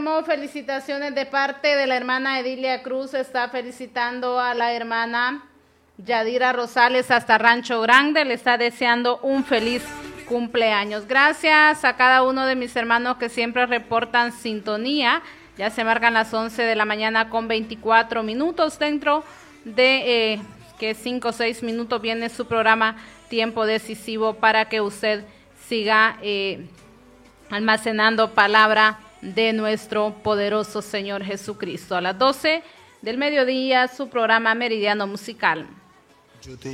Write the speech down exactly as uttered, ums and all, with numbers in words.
tenemos felicitaciones de parte de la hermana Edilia Cruz. Está felicitando a la hermana Yadira Rosales hasta Rancho Grande. Le está deseando un feliz cumpleaños. Gracias a cada uno de mis hermanos que siempre reportan sintonía. Ya se marcan las once de la mañana con veinticuatro minutos. Dentro de eh, que cinco o seis minutos viene su programa Tiempo Decisivo para que usted siga eh, almacenando palabra de nuestro poderoso Señor Jesucristo. A las doce del mediodía, su programa Meridiano Musical. Yo te